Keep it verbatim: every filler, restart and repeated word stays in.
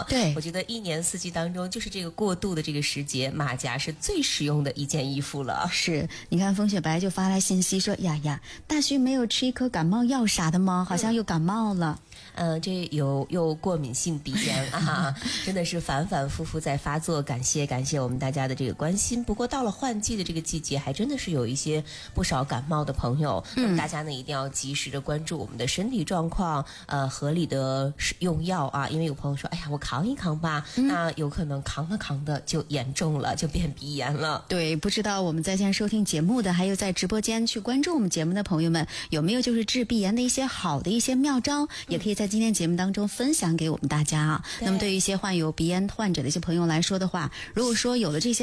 啊。 对， 我觉得一年四季当中，就是这个过渡的这个时节，马甲是最实用的一件衣服了。 是，你看风雪白就发来信息说，呀呀，大徐没有吃一颗感冒药啥的吗？好像又感冒了。 嗯、呃，这有又过敏性鼻炎啊，真的是反反复复在发作。感谢感谢我们大家的这个关心。不过到了换季的这个季节，还真的是有一些不少感冒的朋友，嗯，那么大家呢一定要及时的关注我们的身体状况，呃，合理的使用药啊。因为有朋友说，哎呀，我扛一扛吧，嗯、那有可能扛着扛的就严重了，就变鼻炎了。 对，不知道我们在线收听节目的，还有在直播间去关注我们节目的朋友们，有没有就是治鼻炎的一些好的一些妙招，嗯、也可以在今天节目当中分享给我们大家啊。那么对于一些患有鼻炎患者的一些朋友来说的话，如果说有了这些